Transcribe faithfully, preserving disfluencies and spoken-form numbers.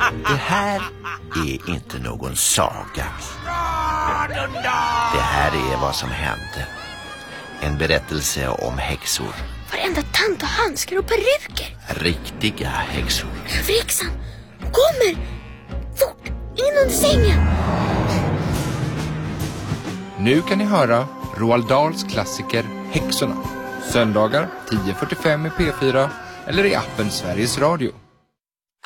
Det här är inte någon saga. Det här är vad som hände. En berättelse om häxor. Varenda tant och handskar och peruker. Riktiga häxor. Överhäxan kommer. Fort, in under sängen. Nu kan ni höra Roald Dahls klassiker Häxorna. Söndagar tio fyrtiofem i P fyra eller i appen Sveriges Radio.